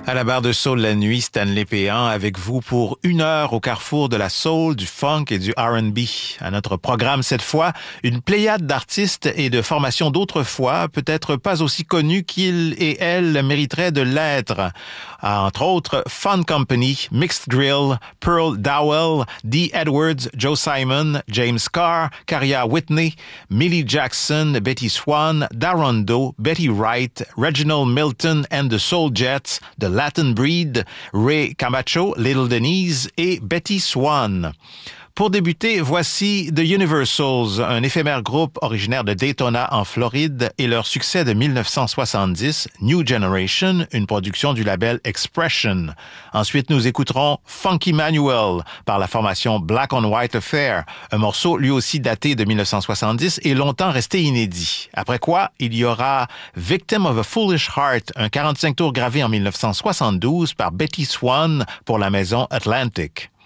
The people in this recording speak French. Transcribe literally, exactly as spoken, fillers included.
À la barre de soul la nuit, Stanley Péan avec vous pour une heure au carrefour de la soul, du funk et du R and B. À notre programme cette fois, une pléiade d'artistes et de formations d'autrefois, peut-être pas aussi connus qu'ils et elles mériteraient de l'être. Entre autres, Fun Company, Mixed Grill, Pearl Dowell, Dee Edwards, Joe Simon, James Carr, Caria Whitney, Millie Jackson, Betty Swan, Darondo, Betty Wright, Reginald Milton and the Soul Jets, The Latin Breed, Ray Camacho, Little Denise et Betty Swan. Pour débuter, voici The Universals, un éphémère groupe originaire de Daytona en Floride et leur succès de dix-neuf cent soixante-dix, New Generation, une production du label Expression. Ensuite, nous écouterons Funky Manuel par la formation Black on White Affair, un morceau lui aussi daté de dix-neuf cent soixante-dix et longtemps resté inédit. Après quoi, il y aura Victim of a Foolish Heart, un quarante-cinq tours gravé en dix-neuf cent soixante-douze par Betty Swan pour la maison Atlantic.